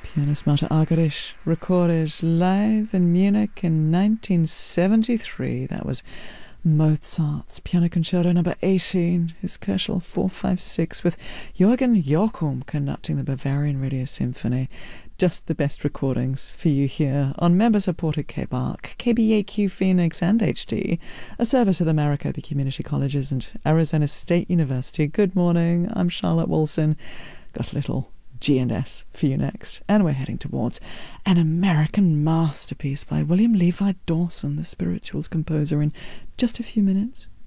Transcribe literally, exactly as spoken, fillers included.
Pianist Marta Argerich recorded live in Munich in nineteen seventy-three. That was Mozart's Piano Concerto number eighteen, his Köchel four five six, with Jürgen Jochum conducting the Bavarian Radio Symphony. Just the best recordings for you here on member-supported K B A R C, K B A Q Phoenix and H D, a service of the Maricopa Community Colleges and Arizona State University. Good morning, I'm Charlotte Wilson. Got a little G and S for you next, and we're heading towards an American masterpiece by William Levi Dawson, the spirituals composer, in just a few minutes.